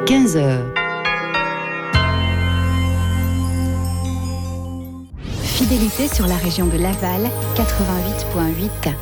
15h. Fidélité sur la région de Laval, 88.8.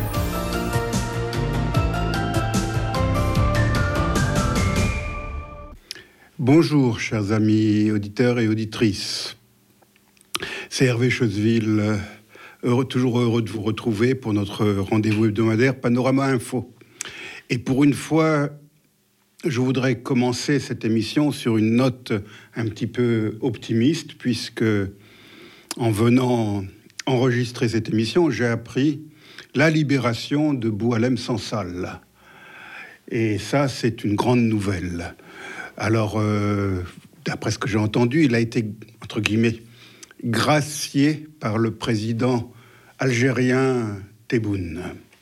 Bonjour, chers amis auditeurs et auditrices. C'est Hervé Choseville, toujours heureux de vous retrouver pour notre rendez-vous hebdomadaire Panorama Info. Et pour une fois, je voudrais commencer cette émission sur une note un petit peu optimiste, puisque en venant enregistrer cette émission, j'ai appris la libération de Boualem Sansal. Et ça, c'est une grande nouvelle. Alors, d'après ce que j'ai entendu, il a été, entre guillemets, gracié par le président algérien Tebboune.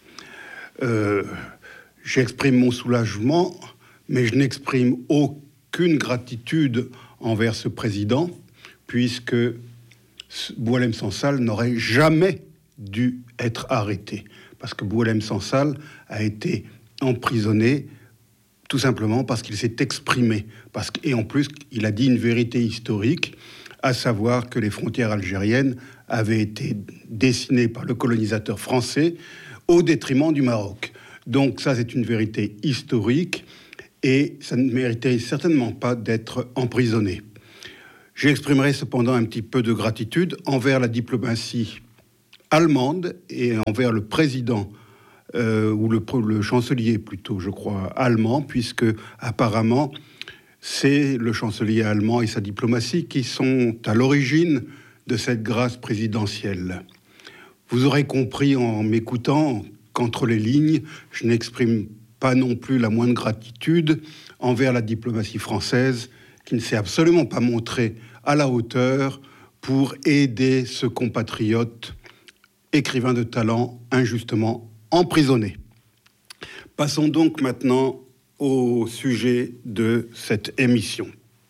J'exprime mon soulagement, mais je n'exprime aucune gratitude envers ce président, puisque Boualem Sansal n'aurait jamais dû être arrêté. Parce que Boualem Sansal a été emprisonné tout simplement parce qu'il s'est exprimé. Et en plus, il a dit une vérité historique, à savoir que les frontières algériennes avaient été dessinées par le colonisateur français au détriment du Maroc. Donc ça, c'est une vérité historique et ça ne méritait certainement pas d'être emprisonné. J'exprimerai cependant un petit peu de gratitude envers la diplomatie allemande et envers le président ou le chancelier plutôt, je crois, allemand, puisque apparemment c'est le chancelier allemand et sa diplomatie qui sont à l'origine de cette grâce présidentielle. Vous aurez compris en m'écoutant qu'entre les lignes, je n'exprime pas non plus la moindre gratitude envers la diplomatie française qui ne s'est absolument pas montrée à la hauteur pour aider ce compatriote écrivain de talent injustement emprisonné. Passons donc maintenant au sujet de cette émission.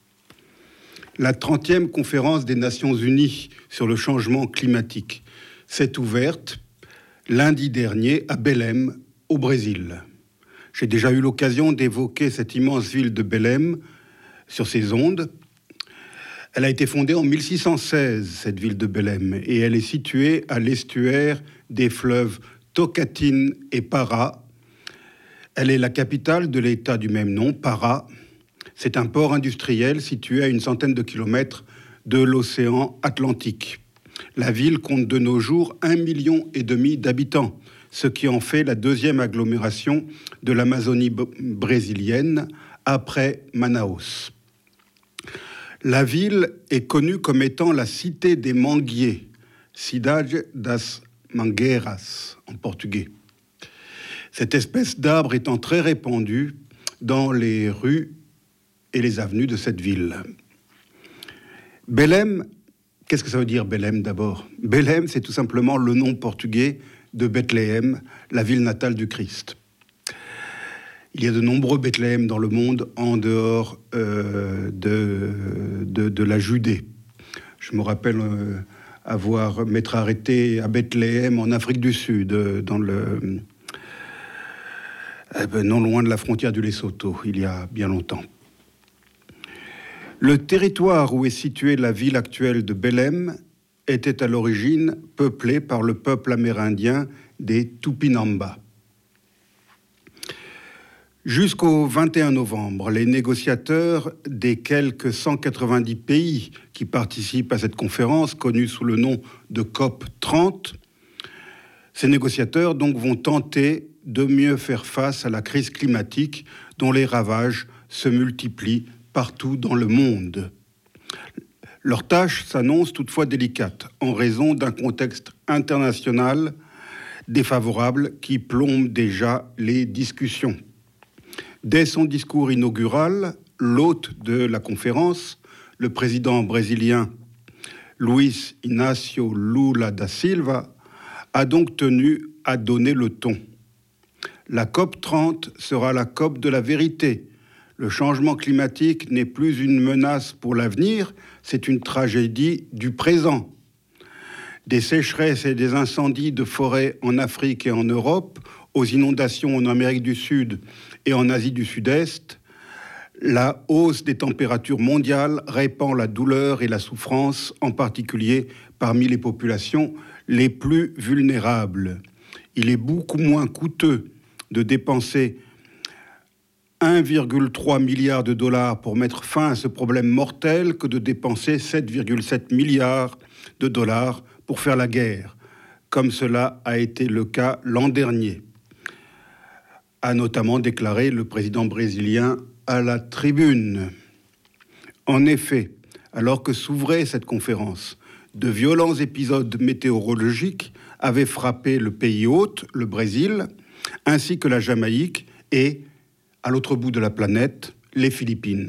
La 30e conférence des Nations Unies sur le changement climatique s'est ouverte lundi dernier à Belém, au Brésil. J'ai déjà eu l'occasion d'évoquer cette immense ville de Belém sur ces ondes. Elle a été fondée en 1616, cette ville de Belém, et elle est située à l'estuaire des fleuves Tocantins et Para. Elle est la capitale de l'État du même nom, Para. C'est un port industriel situé à une centaine de kilomètres de l'océan Atlantique. La ville compte de nos jours 1,5 million d'habitants, ce qui en fait la deuxième agglomération de l'Amazonie brésilienne après Manaus. La ville est connue comme étant la cité des manguiers, Cidade das Mangueiras en portugais. Cette espèce d'arbre étant très répandue dans les rues et les avenues de cette ville. Belém, qu'est-ce que ça veut dire Belém d'abord ? Belém, c'est tout simplement le nom portugais de Bethléem, la ville natale du Christ. Il y a de nombreux Bethléem dans le monde en dehors de la Judée. Je me rappelle m'être arrêté à Bethléem en Afrique du Sud, non loin de la frontière du Lesotho, il y a bien longtemps. Le territoire où est située la ville actuelle de Belém était à l'origine peuplé par le peuple amérindien des Tupinamba. Jusqu'au 21 novembre, les négociateurs des quelques 190 pays qui participent à cette conférence, connue sous le nom de COP 30, ces négociateurs donc vont tenter de mieux faire face à la crise climatique dont les ravages se multiplient partout dans le monde. Leur tâche s'annonce toutefois délicate en raison d'un contexte international défavorable qui plombe déjà les discussions. Dès son discours inaugural, l'hôte de la conférence, le président brésilien Luiz Inácio Lula da Silva, a donc tenu à donner le ton. La COP 30 sera la COP de la vérité. Le changement climatique n'est plus une menace pour l'avenir, c'est une tragédie du présent. Des sécheresses et des incendies de forêts en Afrique et en Europe, aux inondations en Amérique du Sud et en Asie du Sud-Est, La hausse des températures mondiales répand la douleur et la souffrance, en particulier parmi les populations les plus vulnérables. Il est beaucoup moins coûteux de dépenser 1,3 milliard de dollars pour mettre fin à ce problème mortel que de dépenser 7,7 milliards de dollars pour faire la guerre, comme cela a été le cas l'an dernier, a notamment déclaré le président brésilien à la tribune. En effet, alors que s'ouvrait cette conférence, de violents épisodes météorologiques avaient frappé le pays hôte, le Brésil, ainsi que la Jamaïque et, à l'autre bout de la planète, les Philippines.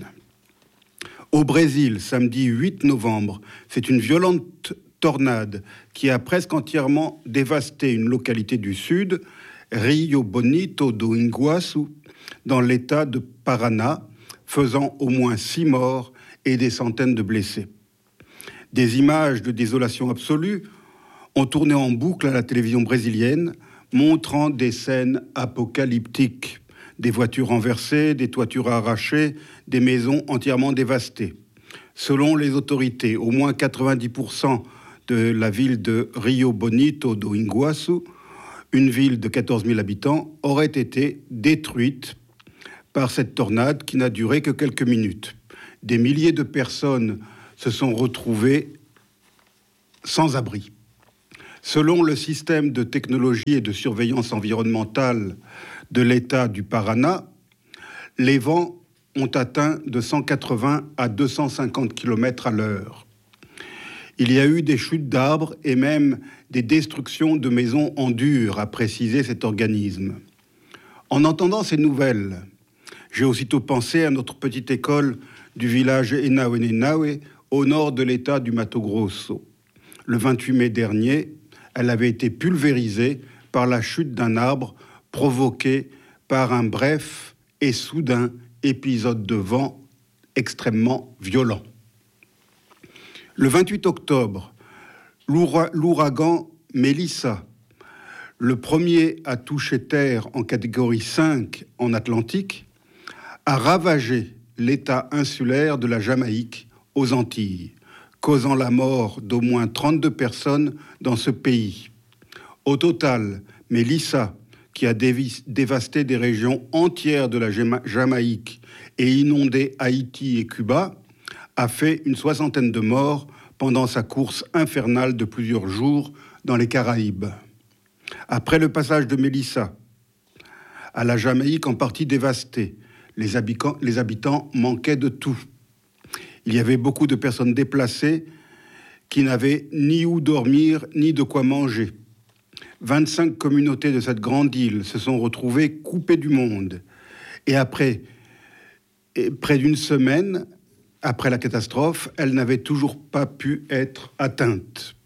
Au Brésil, samedi 8 novembre, c'est une violente tornade qui a presque entièrement dévasté une localité du sud, Rio Bonito do Iguaçu, dans l'état de Paraná, faisant au moins 6 morts et des centaines de blessés. Des images de désolation absolue ont tourné en boucle à la télévision brésilienne, montrant des scènes apocalyptiques, des voitures renversées, des toitures arrachées, des maisons entièrement dévastées. Selon les autorités, au moins 90% de la ville de Rio Bonito do Iguaçu, une ville de 14 000 habitants, aurait été détruite par cette tornade qui n'a duré que quelques minutes. Des milliers de personnes se sont retrouvées sans abri. Selon le système de technologie et de surveillance environnementale de l'État du Paraná, les vents ont atteint de 180 à 250 km à l'heure. Il y a eu des chutes d'arbres et même des destructions de maisons en dur, a précisé cet organisme. En entendant ces nouvelles, j'ai aussitôt pensé à notre petite école du village Enauenenauê, au nord de l'État du Mato Grosso. Le 28 mai dernier, elle avait été pulvérisée par la chute d'un arbre provoqué par un bref et soudain épisode de vent extrêmement violent. Le 28 octobre, l'ouragan Melissa, le premier à toucher terre en catégorie 5 en Atlantique, a ravagé l'état insulaire de la Jamaïque aux Antilles, causant la mort d'au moins 32 personnes dans ce pays. Au total, Melissa, qui a dévasté des régions entières de la Jamaïque et inondé Haïti et Cuba, a fait une 60aine de morts pendant sa course infernale de plusieurs jours dans les Caraïbes. Après le passage de Melissa à la Jamaïque en partie dévastée, les habitants manquaient de tout. Il y avait beaucoup de personnes déplacées qui n'avaient ni où dormir, ni de quoi manger. 25 communautés de cette grande île se sont retrouvées coupées du monde. Et près d'une semaine, après la catastrophe, elles n'avaient toujours pas pu être atteintes.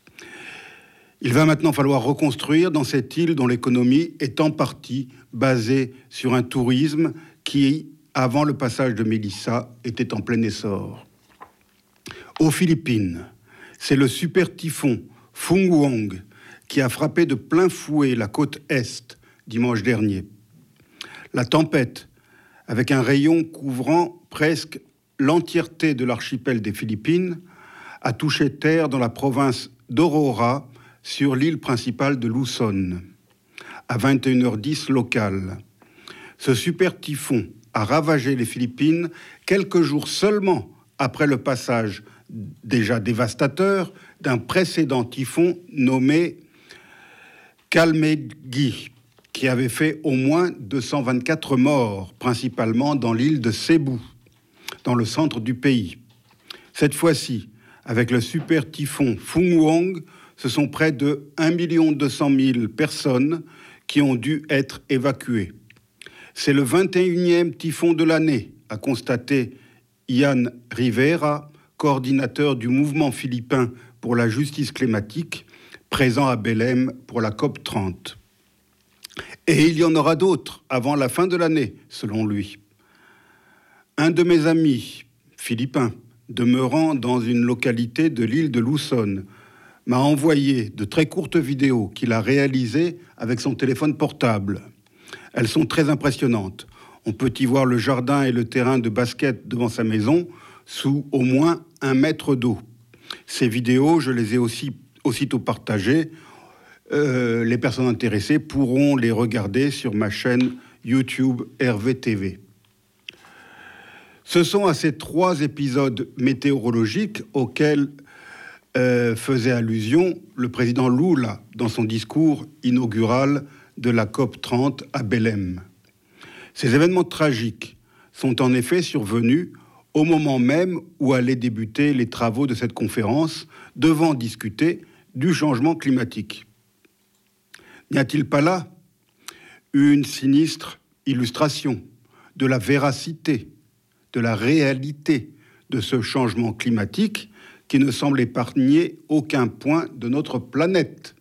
Il va maintenant falloir reconstruire dans cette île dont l'économie est en partie basée sur un tourisme qui, avant le passage de Melissa, était en plein essor. Aux Philippines, c'est le super typhon Phung-Wong qui a frappé de plein fouet la côte est dimanche dernier. La tempête, avec un rayon couvrant presque l'entièreté de l'archipel des Philippines, a touché terre dans la province d'Aurora, sur l'île principale de Luzon, à 21h10 locale. Ce super typhon a ravagé les Philippines quelques jours seulement après le passage déjà dévastateur d'un précédent typhon nommé Kalmegi, qui avait fait au moins 224 morts, principalement dans l'île de Cebu, dans le centre du pays. Cette fois-ci, avec le super typhon Phung-Wong, ce sont près de 1 200 000 personnes qui ont dû être évacuées. C'est le 21e typhon de l'année, a constaté Ian Rivera, coordinateur du mouvement philippin pour la justice climatique, présent à Belém pour la COP30. Et il y en aura d'autres avant la fin de l'année, selon lui. Un de mes amis philippins, demeurant dans une localité de l'île de Luzon, m'a envoyé de très courtes vidéos qu'il a réalisées avec son téléphone portable. Elles sont très impressionnantes. On peut y voir le jardin et le terrain de basket devant sa maison sous au moins 1 mètre d'eau. Ces vidéos, je les ai aussitôt partagées. Les personnes intéressées pourront les regarder sur ma chaîne YouTube RVTV. Ce sont à ces 3 épisodes météorologiques auxquels faisait allusion le président Lula dans son discours inaugural de la COP30 à Belém. Ces événements tragiques sont en effet survenus au moment même où allaient débuter les travaux de cette conférence devant discuter du changement climatique. N'y a-t-il pas là une sinistre illustration de la véracité, de la réalité de ce changement climatique qui ne semble épargner aucun point de notre planète?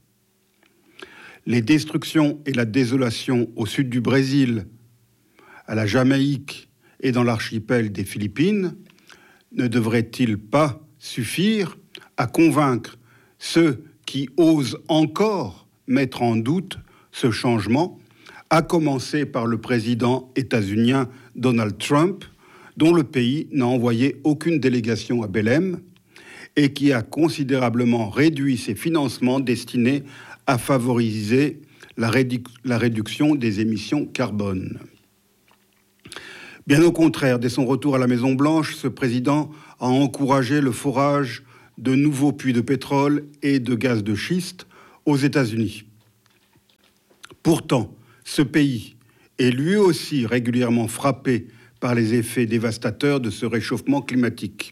Les destructions et la désolation au sud du Brésil, à la Jamaïque et dans l'archipel des Philippines ne devraient-ils pas suffire à convaincre ceux qui osent encore mettre en doute ce changement, à commencer par le président états-unien Donald Trump, dont le pays n'a envoyé aucune délégation à Belém et qui a considérablement réduit ses financements destinés à favoriser la réduction des émissions carbone. Bien au contraire, dès son retour à la Maison-Blanche, ce président a encouragé le forage de nouveaux puits de pétrole et de gaz de schiste aux États-Unis. Pourtant, ce pays est lui aussi régulièrement frappé par les effets dévastateurs de ce réchauffement climatique.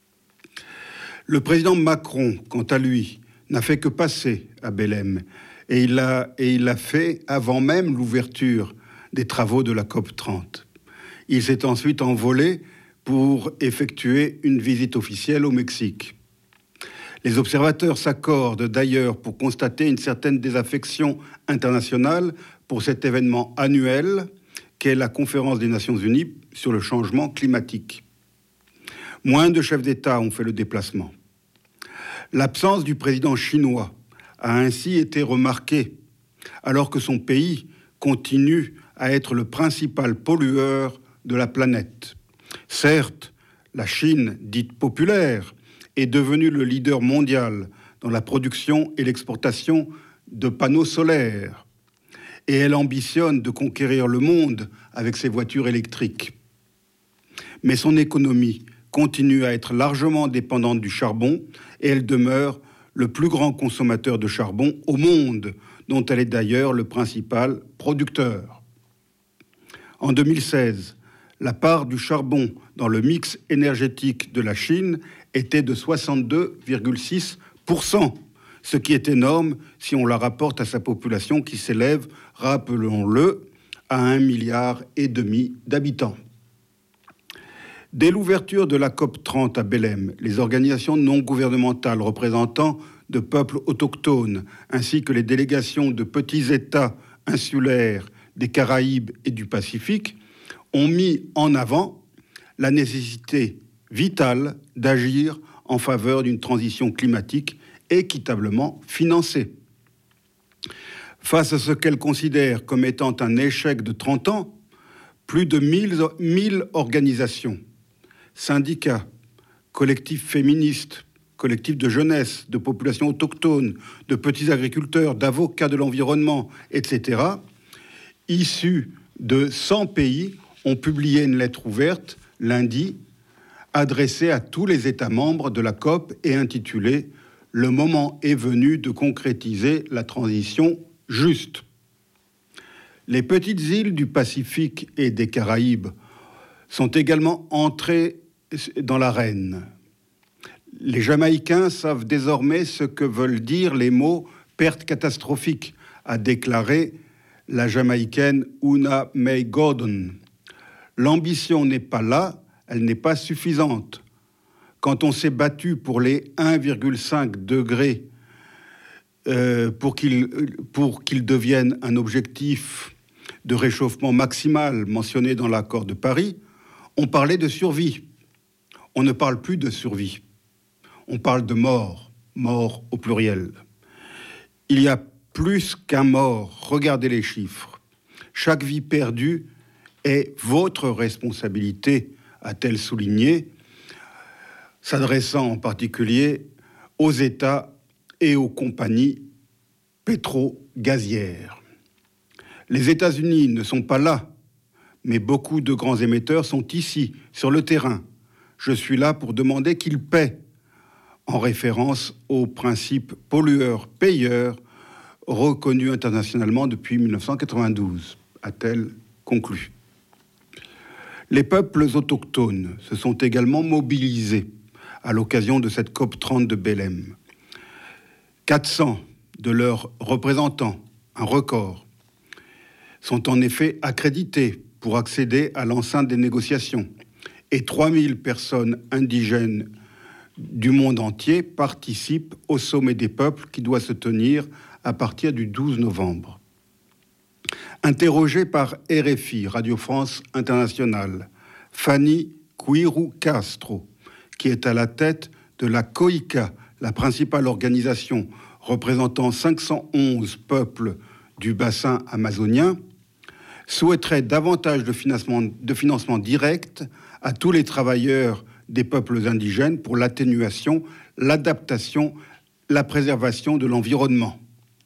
Le président Macron, quant à lui, n'a fait que passer à Belém et il l'a fait avant même l'ouverture des travaux de la COP30. Il s'est ensuite envolé pour effectuer une visite officielle au Mexique. Les observateurs s'accordent d'ailleurs pour constater une certaine désaffection internationale pour cet événement annuel qu'est la conférence des Nations Unies sur le changement climatique. Moins de chefs d'État ont fait le déplacement. L'absence du président chinois a ainsi été remarquée, alors que son pays continue à être le principal pollueur de la planète. Certes, la Chine, dite populaire, est devenue le leader mondial dans la production et l'exportation de panneaux solaires, et elle ambitionne de conquérir le monde avec ses voitures électriques. Mais son économie continue à être largement dépendante du charbon et elle demeure le plus grand consommateur de charbon au monde, dont elle est d'ailleurs le principal producteur. En 2016, la part du charbon dans le mix énergétique de la Chine était de 62,6%, ce qui est énorme si on la rapporte à sa population qui s'élève, rappelons-le, à 1,5 milliard d'habitants. Dès l'ouverture de la COP30 à Belém, les organisations non gouvernementales représentant de peuples autochtones, ainsi que les délégations de petits États insulaires des Caraïbes et du Pacifique, ont mis en avant la nécessité vitale d'agir en faveur d'une transition climatique équitablement financée. Face à ce qu'elles considèrent comme étant un échec de 30 ans, plus de 1000 organisations, syndicats, collectifs féministes, collectifs de jeunesse, de populations autochtones, de petits agriculteurs, d'avocats de l'environnement, etc., issus de 100 pays, ont publié une lettre ouverte lundi, adressée à tous les États membres de la COP et intitulée « Le moment est venu de concrétiser la transition juste ». Les petites îles du Pacifique et des Caraïbes sont également entrées dans l'arène. Les Jamaïcains savent désormais ce que veulent dire les mots « perte catastrophique », a déclaré la Jamaïcaine Una May Gordon. L'ambition n'est pas là, elle n'est pas suffisante. Quand on s'est battu pour les 1,5 degrés pour qu'ils deviennent un objectif de réchauffement maximal mentionné dans l'accord de Paris, on parlait de survie. On ne parle plus de survie. On parle de mort, mort au pluriel. Il y a plus qu'un mort. Regardez les chiffres. Chaque vie perdue est votre responsabilité, a-t-elle souligné, s'adressant en particulier aux États et aux compagnies pétro-gazières. Les États-Unis ne sont pas là, mais beaucoup de grands émetteurs sont ici, sur le terrain. Je suis là pour demander qu'ils paient, en référence au principe pollueur-payeur reconnu internationalement depuis 1992, a-t-elle conclu. Les peuples autochtones se sont également mobilisés à l'occasion de cette COP30 de Belém. 400 de leurs représentants, un record, sont en effet accrédités pour accéder à l'enceinte des négociations. Et 3000 personnes indigènes du monde entier participent au sommet des peuples qui doit se tenir à partir du 12 novembre. Interrogée par RFI, Radio France Internationale, Fanny Cuiru Castro, qui est à la tête de la COICA, la principale organisation représentant 511 peuples du bassin amazonien, souhaiterait davantage de financement direct à tous les travailleurs des peuples indigènes pour l'atténuation, l'adaptation, la préservation de l'environnement.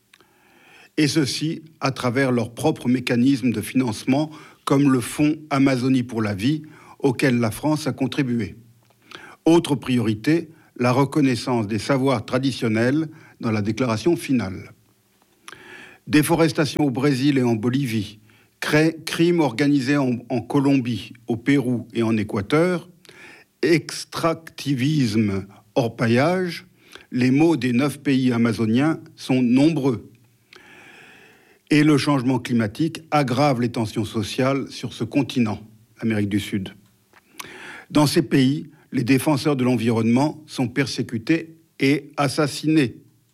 Et ceci à travers leurs propres mécanismes de financement, comme le Fonds Amazonie pour la vie, auquel la France a contribué. Autre priorité, la reconnaissance des savoirs traditionnels dans la déclaration finale. Déforestation au Brésil et en Bolivie, crimes organisés en Colombie, au Pérou et en Équateur, extractivisme hors paillage, les maux des 9 pays amazoniens sont nombreux. Et le changement climatique aggrave les tensions sociales sur ce continent, l'Amérique du Sud. Dans ces pays, les défenseurs de l'environnement sont persécutés et assassinés.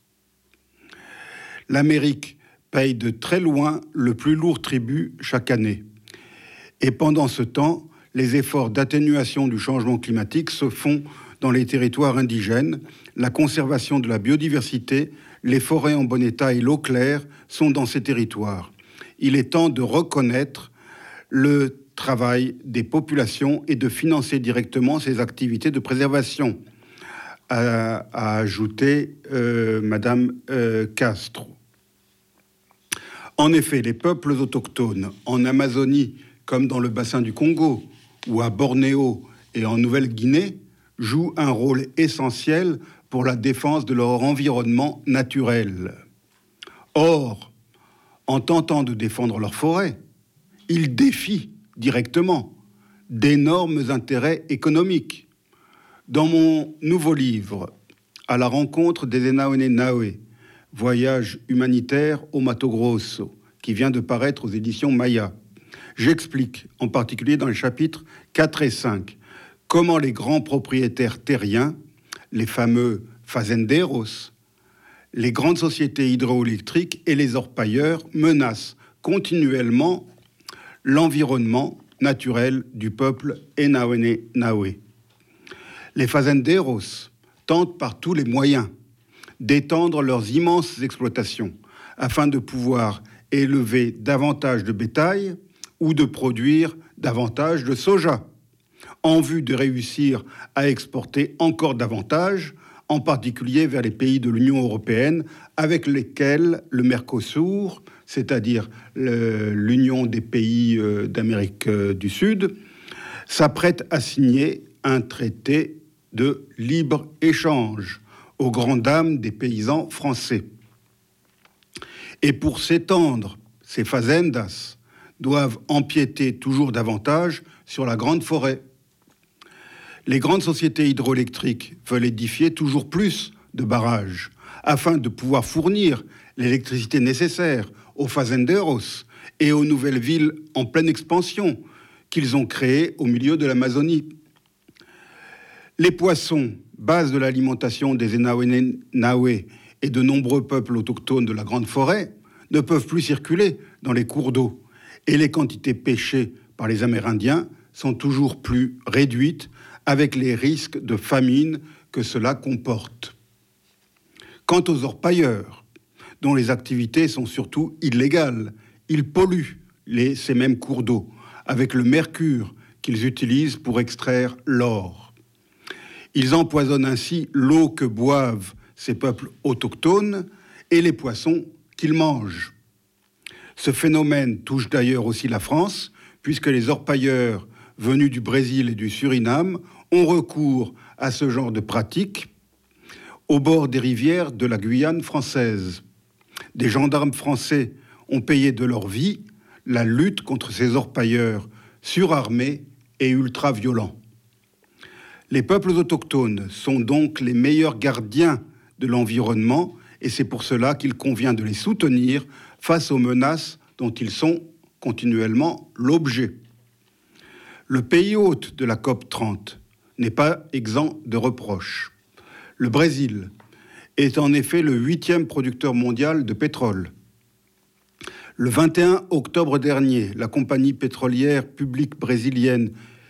L'Amérique paye de très loin le plus lourd tribut chaque année. Et pendant ce temps, les efforts d'atténuation du changement climatique se font dans les territoires indigènes. La conservation de la biodiversité, les forêts en bon état et l'eau claire sont dans ces territoires. Il est temps de reconnaître le travail des populations et de financer directement ces activités de préservation, a ajouté Madame Castro. En effet, les peuples autochtones en Amazonie, comme dans le bassin du Congo, ou à Bornéo et en Nouvelle-Guinée, jouent un rôle essentiel pour la défense de leur environnement naturel. Or, en tentant de défendre leurs forêts, ils défient directement d'énormes intérêts économiques. Dans mon nouveau livre, À la rencontre des Enaoene-Nawe, voyage humanitaire au Mato Grosso, qui vient de paraître aux éditions Maya, j'explique, en particulier dans les chapitres 4 et 5, comment les grands propriétaires terriens, les fameux fazenderos, les grandes sociétés hydroélectriques et les orpailleurs menacent continuellement l'environnement naturel du peuple Enaoene-Nawe. Les fazenderos tentent par tous les moyens d'étendre leurs immenses exploitations afin de pouvoir élever davantage de bétail ou de produire davantage de soja, en vue de réussir à exporter encore davantage, en particulier vers les pays de l'Union européenne, avec lesquels le Mercosur, c'est-à-dire l'Union des pays d'Amérique du Sud, s'apprête à signer un traité de libre-échange aux grandes dames des paysans français. Et pour s'étendre, ces fazendas doivent empiéter toujours davantage sur la grande forêt. Les grandes sociétés hydroélectriques veulent édifier toujours plus de barrages afin de pouvoir fournir l'électricité nécessaire aux fazenderos et aux nouvelles villes en pleine expansion qu'ils ont créées au milieu de l'Amazonie. Les poissons, base de l'alimentation des Enaoene-Nawe et de nombreux peuples autochtones de la Grande Forêt, ne peuvent plus circuler dans les cours d'eau. Et les quantités pêchées par les Amérindiens sont toujours plus réduites avec les risques de famine que cela comporte. Quant aux orpailleurs, dont les activités sont surtout illégales, ils polluent ces mêmes cours d'eau avec le mercure qu'ils utilisent pour extraire l'or. Ils empoisonnent ainsi l'eau que boivent ces peuples autochtones et les poissons qu'ils mangent. Ce phénomène touche d'ailleurs aussi la France, puisque les orpailleurs venus du Brésil et du Suriname ont recours à ce genre de pratiques au bord des rivières de la Guyane française. Des gendarmes français ont payé de leur vie la lutte contre ces orpailleurs surarmés et ultra-violents. Les peuples autochtones sont donc les meilleurs gardiens de l'environnement et c'est pour cela qu'il convient de les soutenir face aux menaces dont ils sont continuellement l'objet. Le pays hôte de la COP30 n'est pas exempt de reproches. Le Brésil est en effet le 8e producteur mondial de pétrole. Le 21 octobre dernier, la compagnie pétrolière publique brésilienne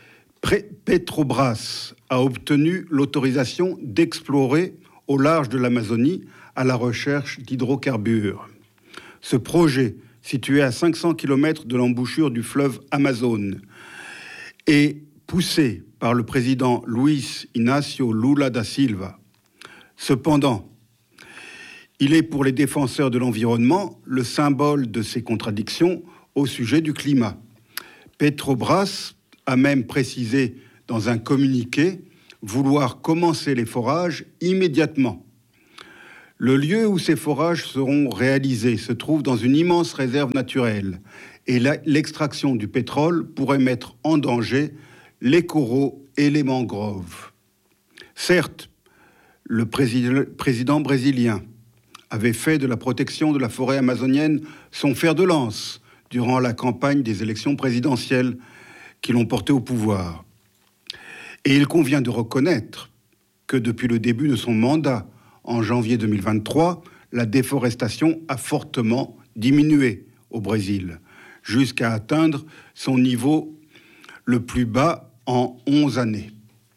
Petrobras a obtenu l'autorisation d'explorer au large de l'Amazonie à la recherche d'hydrocarbures. Ce projet, situé à 500 km de l'embouchure du fleuve Amazone, est poussé par le président Luiz Inácio Lula da Silva. Cependant, il est pour les défenseurs de l'environnement le symbole de ces contradictions au sujet du climat. Petrobras a même précisé dans un communiqué vouloir commencer les forages immédiatement. Le lieu où ces forages seront réalisés se trouve dans une immense réserve naturelle et l'extraction du pétrole pourrait mettre en danger les coraux et les mangroves. Certes, le président brésilien avait fait de la protection de la forêt amazonienne son fer de lance durant la campagne des élections présidentielles qui l'ont porté au pouvoir. Et il convient de reconnaître que depuis le début de son mandat, en janvier 2023, la déforestation a fortement diminué au Brésil, jusqu'à atteindre son niveau le plus bas en 11 années.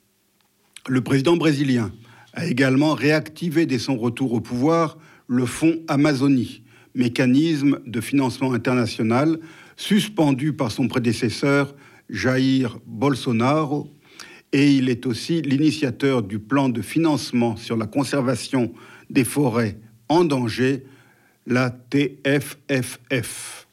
Le président brésilien a également réactivé dès son retour au pouvoir le Fonds Amazonie, mécanisme de financement international suspendu par son prédécesseur Jair Bolsonaro, et il est aussi l'initiateur du plan de financement sur la conservation des forêts en danger, la TFFF.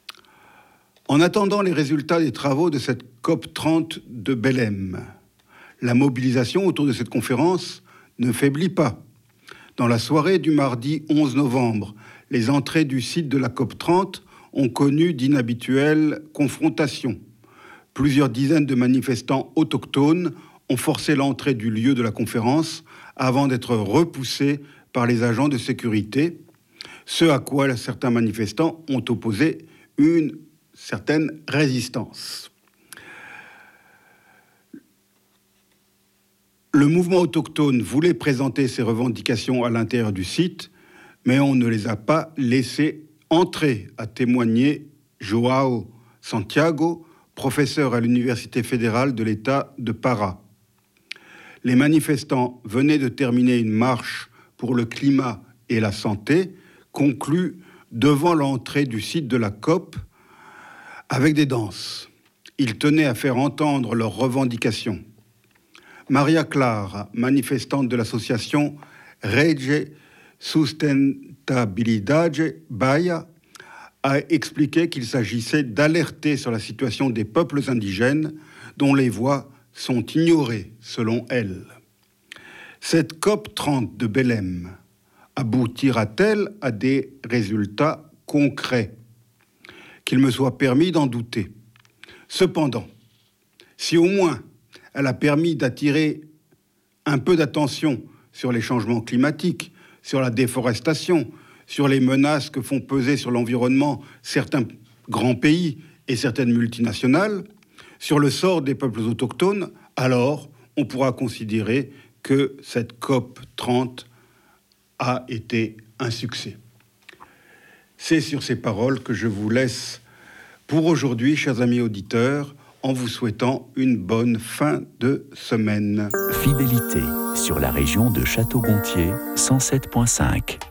En attendant les résultats des travaux de cette COP30 de Belém, la mobilisation autour de cette conférence ne faiblit pas. Dans la soirée du mardi 11 novembre, les entrées du site de la COP30 ont connu d'inhabituelles confrontations. Plusieurs dizaines de manifestants autochtones ont forcé l'entrée du lieu de la conférence avant d'être repoussés par les agents de sécurité, ce à quoi certains manifestants ont opposé une certaine résistance. Le mouvement autochtone voulait présenter ses revendications à l'intérieur du site, mais on ne les a pas laissés entrer, a témoigné João Santiago, professeur à l'Université fédérale de l'État de Pará. Les manifestants venaient de terminer une marche pour le climat et la santé, conclue devant l'entrée du site de la COP avec des danses. Ils tenaient à faire entendre leurs revendications. Maria Clara, manifestante de l'association Rede Sustentabilidade Bahia, a expliqué qu'il s'agissait d'alerter sur la situation des peuples indigènes dont les voix sont ignorées, selon elle. Cette COP30 de Belém aboutira-t-elle à des résultats concrets? Qu'il me soit permis d'en douter. Cependant, si au moins elle a permis d'attirer un peu d'attention sur les changements climatiques, sur la déforestation, sur les menaces que font peser sur l'environnement certains grands pays et certaines multinationales, sur le sort des peuples autochtones, alors on pourra considérer que cette COP30 a été un succès. C'est sur ces paroles que je vous laisse pour aujourd'hui, chers amis auditeurs, en vous souhaitant une bonne fin de semaine. Fidélité sur la région de Château-Gontier 107.5.